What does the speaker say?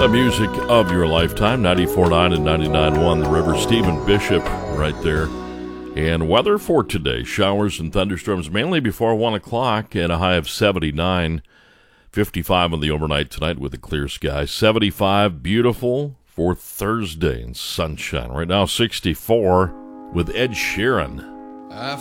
The music of your lifetime, 94.9 and 99.1 The River. Stephen Bishop right there. And weather for today, showers and thunderstorms mainly before 1 o'clock and a high of 79. 55 on the overnight tonight with a clear sky. 75, beautiful for Thursday and sunshine. Right now, 64 with Ed Sheeran. I